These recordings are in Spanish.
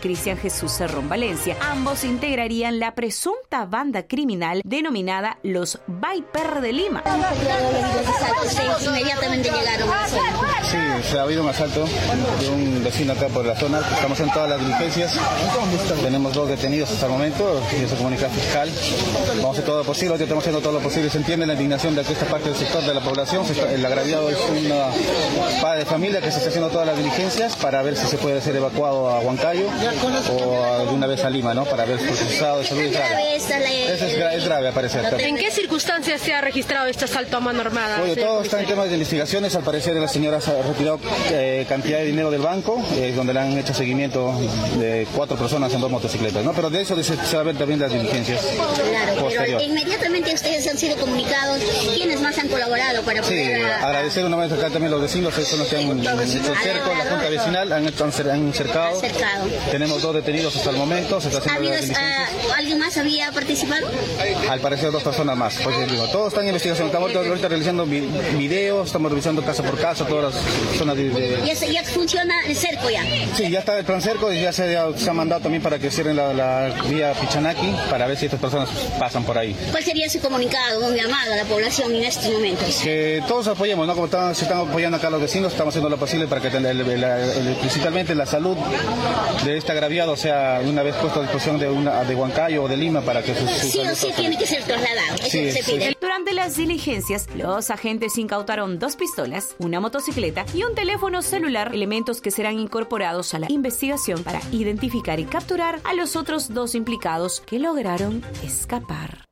Cristian Jesús Cerrón Valencia. Ambos integrarían la presunta banda criminal denominada los Viper de Lima. Inmediatamente llegaron. Sí, se ha habido un asalto de un vecino acá por la zona. Estamos en todas las diligencias. Tenemos 2 detenidos hasta el momento. Y se comunica al fiscal. Vamos a hacer todo lo posible. Estamos haciendo todo lo posible. Se entiende la indignación de esta parte del sector de la población. El agraviado es una padre de familia que se está haciendo todas las diligencias para ver si se puede ser evacuado a Huancayo o de una vez a Lima, ¿no? Para ver su estado de salud. Es grave, al parecer. ¿En qué circunstancias se ha registrado este asalto a mano armada? Oye, todo está en temas de investigaciones. Al parecer la señora se ha retirado cantidad de dinero del banco, donde le han hecho seguimiento de 4 personas en 2 motocicletas, ¿no? Pero de eso se va a ver también las diligencias. Claro, pero inmediatamente ustedes han sido comunicados. ¿Quiénes más han colaborado para poder...? Sí, agradecer una vez acá también los vecinos, son los que han hecho cerco, la Junta Vecinal, han cercado. Tenemos 2 detenidos hasta el momento. Se está haciendo ¿Alguien más había participado? Al parecer 2 personas más. Pues, digo, todo está en investigación. Estamos ahorita realizando videos, estamos revisando casa por casa, todas las zonas ¿Ya funciona el cerco ya? Sí, ya está el plan cerco y ya se ha mandado también para que cierren la vía Pichanaki para ver si estas personas pasan por ahí. ¿Cuál sería su comunicado, un llamado a la población en estos momentos? Que todos apoyemos, ¿no? Como se están apoyando acá los vecinos, estamos haciendo lo posible para que principalmente la salud de este agraviado sea una vez puesto a disposición de Huancayo o de Lima para que sí o sí tiene que ser trasladado. Sí, se pide. Durante las diligencias, los agentes incautaron 2 pistolas, una motocicleta y un teléfono celular, elementos que serán incorporados a la investigación para identificar y capturar a los otros 2 implicados que lograron escapar.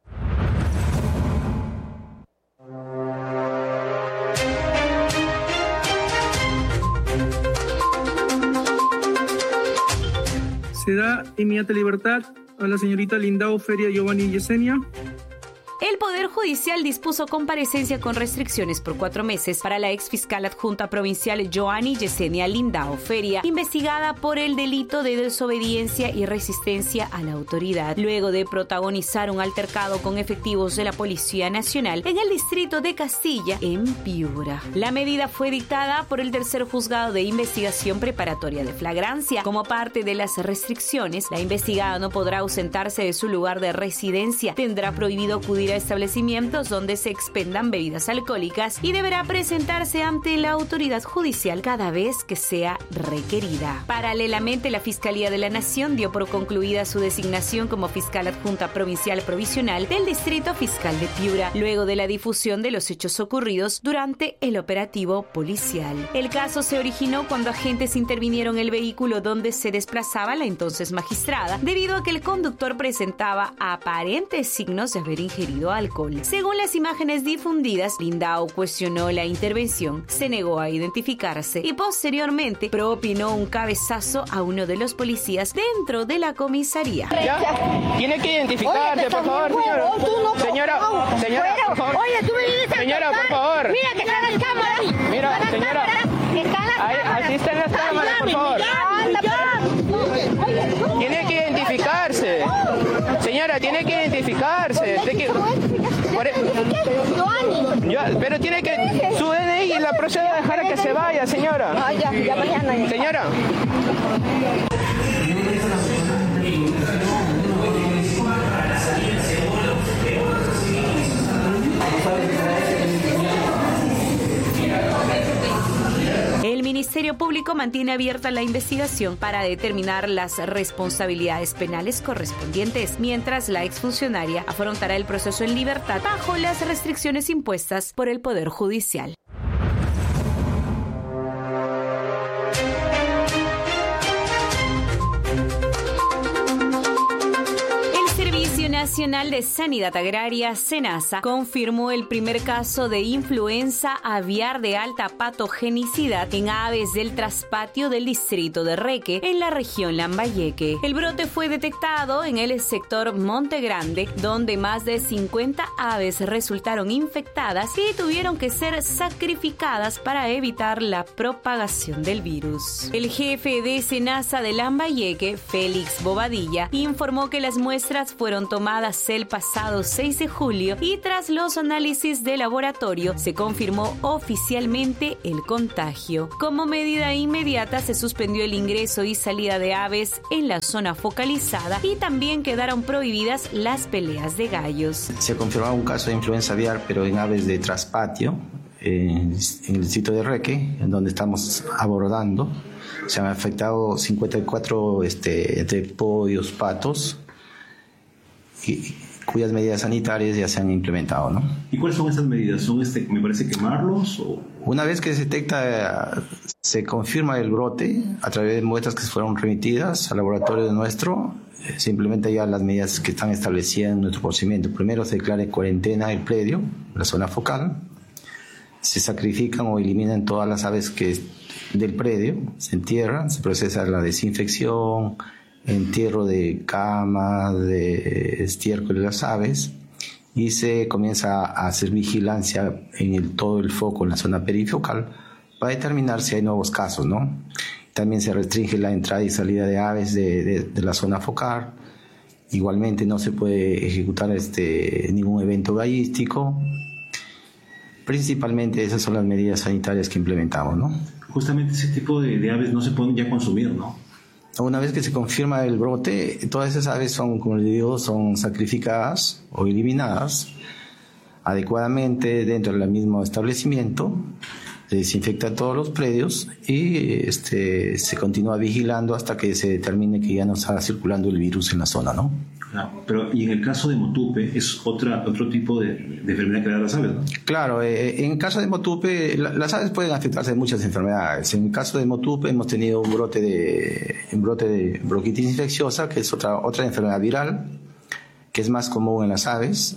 Se da inmediata libertad a la señorita Lindao Feria Giovanni Yesenia. El Poder Judicial dispuso comparecencia con restricciones por 4 meses para la exfiscal adjunta provincial Giovanni Yesenia Lindao Feria, investigada por el delito de desobediencia y resistencia a la autoridad, luego de protagonizar un altercado con efectivos de la Policía Nacional en el distrito de Castilla, en Piura. La medida fue dictada por el tercer juzgado de investigación preparatoria de flagrancia. Como parte de las restricciones, la investigada no podrá ausentarse de su lugar de residencia, tendrá prohibido acudir a establecimientos donde se expendan bebidas alcohólicas y deberá presentarse ante la autoridad judicial cada vez que sea requerida. Paralelamente, la Fiscalía de la Nación dio por concluida su designación como fiscal adjunta provincial provisional del Distrito Fiscal de Piura, luego de la difusión de los hechos ocurridos durante el operativo policial. El caso se originó cuando agentes intervinieron el vehículo donde se desplazaba la entonces magistrada, debido a que el conductor presentaba aparentes signos de haber ingerido alcohol. Según las imágenes difundidas, Lindao cuestionó la intervención, se negó a identificarse y posteriormente propinó un cabezazo a uno de los policías dentro de la comisaría. ¿Ya? Tiene que identificarte, por favor, señora. Señora, por favor. Oye, tú me dices. Señora, por favor. Mira que están las cámaras. Mira, señora. Ahí están las cámaras, por favor. Tiene que identificarse. Señora, tiene que identificarse. Pero tiene que... Su DNI la procede a dejar a que se vaya, señora. Ya mañana. Señora. El Ministerio Público mantiene abierta la investigación para determinar las responsabilidades penales correspondientes, mientras la exfuncionaria afrontará el proceso en libertad bajo las restricciones impuestas por el Poder Judicial. Nacional de Sanidad Agraria, SENASA, confirmó el primer caso de influenza aviar de alta patogenicidad en aves del traspatio del distrito de Reque, en la región Lambayeque. El brote fue detectado en el sector Monte Grande, donde más de 50 aves resultaron infectadas y tuvieron que ser sacrificadas para evitar la propagación del virus. El jefe de SENASA de Lambayeque, Félix Bobadilla, informó que las muestras fueron tomadas informadas el pasado 6 de julio y tras los análisis de laboratorio se confirmó oficialmente el contagio. Como medida inmediata se suspendió el ingreso y salida de aves en la zona focalizada y también quedaron prohibidas las peleas de gallos. Se confirmó un caso de influenza aviar, pero en aves de traspatio, en el distrito de Reque, en donde estamos abordando. Se han afectado 54 entre pollos, patos, cuyas medidas sanitarias ya se han implementado, ¿no? ¿Y cuáles son esas medidas? ¿Son, me parece, quemarlos? ¿O? Una vez que se detecta, se confirma el brote a través de muestras que fueron remitidas al laboratorio nuestro, se implementan ya las medidas que están establecidas en nuestro procedimiento. Primero se declara en cuarentena el predio, la zona focal, se sacrifican o eliminan todas las aves del predio, se entierran, se procesa la desinfección, entierro de cama, de estiércol de las aves y se comienza a hacer vigilancia en todo el foco, en la zona perifocal, para determinar si hay nuevos casos, ¿no? También se restringe la entrada y salida de aves de la zona focal. Igualmente no se puede ejecutar ningún evento gallístico. Principalmente esas son las medidas sanitarias que implementamos, ¿no? Justamente ese tipo de aves no se pueden ya consumir, ¿no? Una vez que se confirma el brote, todas esas aves son, como les digo, son sacrificadas o eliminadas adecuadamente dentro del mismo establecimiento. Se desinfecta todos los predios y se continúa vigilando hasta que se determine que ya no está circulando el virus en la zona, ¿no? Claro, pero y en el caso de Motupe es otro tipo de enfermedad que da las aves, ¿no? Claro, en el caso de Motupe las aves pueden afectarse de muchas enfermedades. En el caso de Motupe hemos tenido un brote de bronquitis infecciosa, que es otra enfermedad viral, que es más común en las aves.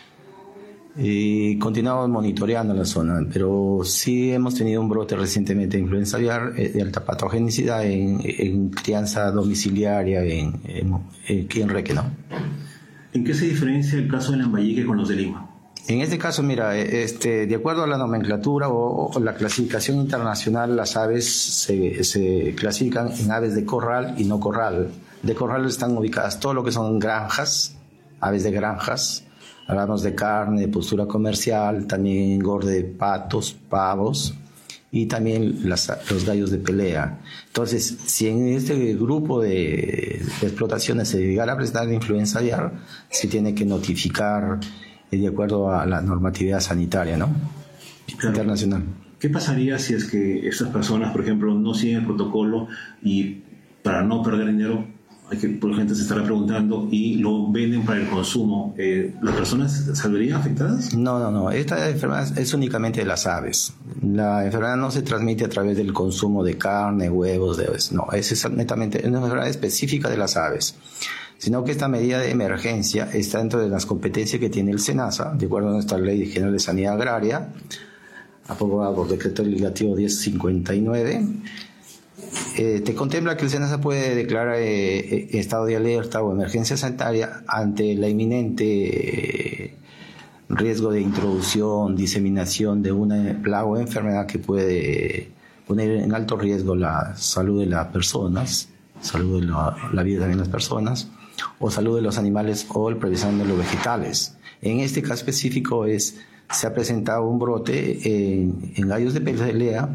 Y continuamos monitoreando la zona, pero sí hemos tenido un brote recientemente de influenza aviar de alta patogenicidad en crianza domiciliaria aquí en Reque, ¿no? ¿En qué se diferencia el caso de Lambayeque con los de Lima? En este caso, mira, de acuerdo a la nomenclatura o la clasificación internacional, las aves se clasifican en aves de corral y no corral. De corral están ubicadas todo lo que son granjas, aves de granjas. Hablamos de carne, de postura comercial, también engorde de patos, pavos y también los gallos de pelea. Entonces, si en este grupo de explotaciones se llegara a presentar influenza aviar, se tiene que notificar de acuerdo a la normatividad sanitaria, ¿no? Claro. Internacional. ¿Qué pasaría si es que estas personas, por ejemplo, no siguen el protocolo y para no perder dinero, por gente se estará preguntando, y lo venden para el consumo, ¿las personas saldrían afectadas? No. Esta enfermedad es únicamente de las aves. La enfermedad no se transmite a través del consumo de carne, huevos, de aves. No, es netamente una enfermedad específica de las aves. Sino que esta medida de emergencia está dentro de las competencias que tiene el SENASA, de acuerdo a nuestra Ley General de Sanidad Agraria, aprobada por Decreto Legislativo 1059. Te contempla que el SENASA puede declarar estado de alerta o emergencia sanitaria ante la inminente riesgo de introducción, diseminación de una plaga o enfermedad que puede poner en alto riesgo la salud de las personas, salud de la vida también de las personas, o salud de los animales o el precisamente de los vegetales. En este caso específico se ha presentado un brote en gallos de pelea.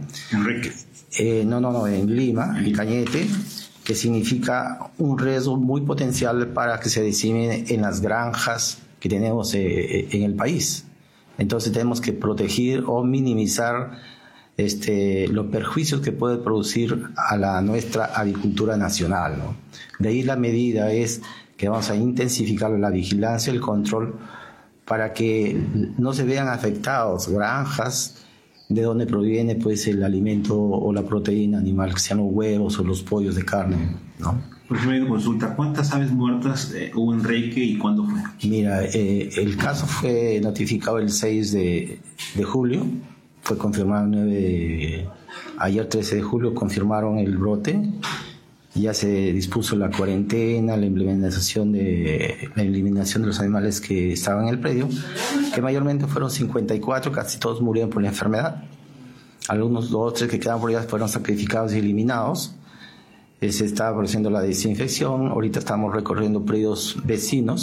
En Lima, en Cañete, que significa un riesgo muy potencial para que se disemine en las granjas que tenemos en el país. Entonces tenemos que proteger o minimizar los perjuicios que puede producir a nuestra avicultura nacional, ¿no? De ahí la medida es que vamos a intensificar la vigilancia y el control para que no se vean afectados granjas de donde proviene pues el alimento o la proteína animal, que sean los huevos o los pollos de carne, ¿no? Por ejemplo, una consulta, ¿cuántas aves muertas hubo en Reque y cuándo fue? Mira, el caso fue notificado el 6 de julio, fue confirmado ayer 13 de julio confirmaron el brote, ya se dispuso la cuarentena, la eliminación de los animales que estaban en el predio, que mayormente fueron 54, casi todos murieron por la enfermedad. Algunos 2 o 3 que quedaban por allá fueron sacrificados y eliminados. Se estaba produciendo la desinfección. Ahorita estamos recorriendo predios vecinos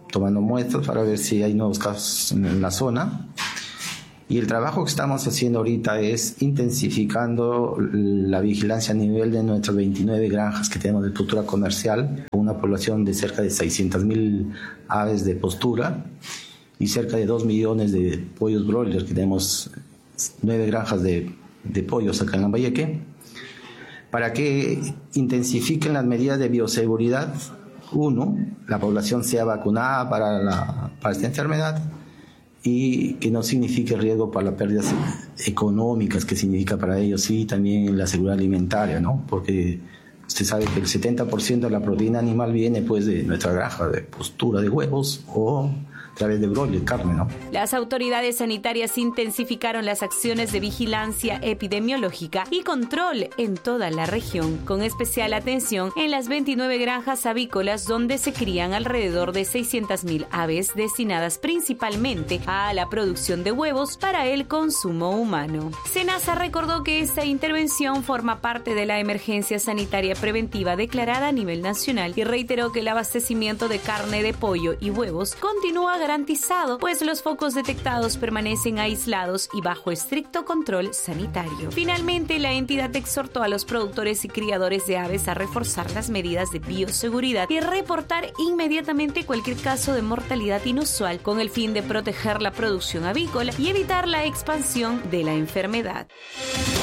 tomando muestras para ver si hay nuevos casos en la zona. Y el trabajo que estamos haciendo ahorita es intensificando la vigilancia a nivel de nuestras 29 granjas que tenemos de postura comercial, con una población de cerca de 600.000 aves de postura y cerca de 2 millones de pollos broiler, que tenemos 9 granjas de pollos acá en Lambayeque, para que intensifiquen las medidas de bioseguridad. Uno, la población sea vacunada para esta enfermedad, y que no signifique riesgo para las pérdidas económicas que significa para ellos, y también la seguridad alimentaria, ¿no? Porque usted sabe que el 70% de la proteína animal viene pues de nuestra granja de postura de huevos o a través de broiler, carne, ¿no? Las autoridades sanitarias intensificaron las acciones de vigilancia epidemiológica y control en toda la región, con especial atención en las 29 granjas avícolas donde se crían alrededor de 600.000 aves destinadas principalmente a la producción de huevos para el consumo humano. SENASA recordó que esta intervención forma parte de la emergencia sanitaria preventiva declarada a nivel nacional y reiteró que el abastecimiento de carne de pollo y huevos continúa garantizado, pues los focos detectados permanecen aislados y bajo estricto control sanitario. Finalmente, la entidad exhortó a los productores y criadores de aves a reforzar las medidas de bioseguridad y reportar inmediatamente cualquier caso de mortalidad inusual con el fin de proteger la producción avícola y evitar la expansión de la enfermedad.